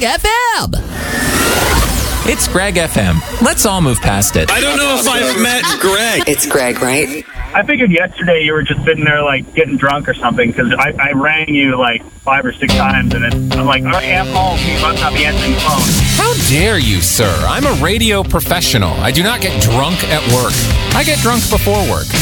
FM. It's Greg FM. Let's all move past it. I don't know if I've met Greg. It's Greg, right? I figured yesterday you were just sitting there, like, getting drunk or something, because I rang you, like, 5 or 6 times, and I'm like, all right, I'm home. You must not be answering the phone. How dare you, sir? I'm a radio professional. I do not get drunk at work. I get drunk before work.